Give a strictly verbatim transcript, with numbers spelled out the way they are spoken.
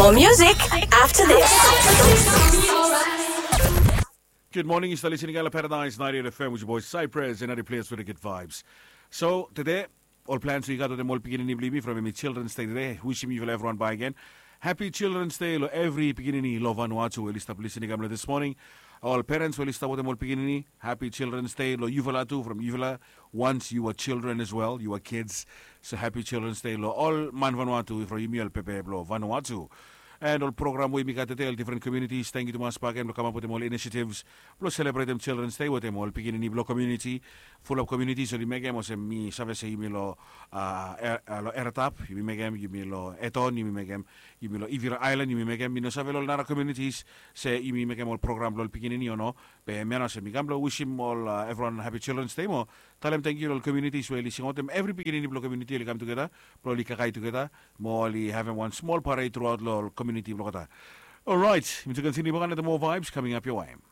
More music after this. Good morning, you're still listening to Paradise ninety-eight F M with your boy Cypress and other players with the good vibes. So today, all plans we got to them all beginning of from a Children's Day today. Wishing you everyone by again. Happy Children's Day, lo every beginning of Vanuatu will stop listening to this morning. All parents will stop with them all beginning. Happy Children's Day, lo Yuvalatu from Yuvala. Once you were children as well, you were kids. So happy Children's Day, lo all man Vanuatu from Yimial Pepe, lo Vanuatu. And all program we make at the different communities. Thank you to Maspak and come up with them all initiatives. Plus celebrate them Children's Day with them all. Beginning in community, full of communities. So you make them also me. Sabe say you me lo Eratap. You make them. You me lo Eton. You make them. You me lo Ivira Island. You make them. You know sabe lo nara communities. Say you make them all program lo beginning you know. Be mena se mi gamlo wish him all uh, everyone happy Children's Day mo. Tell them thank you all communities. We listening them every beginning of community. We come together. Probably kakai together. More having one small parade throughout lo community. All right, we continue on the more vibes coming up your way.